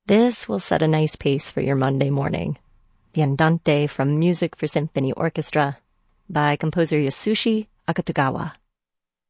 This will set a nice pace for your Monday morning. The Andante from Music for Symphony Orchestra by composer Yasushi Akutagawa.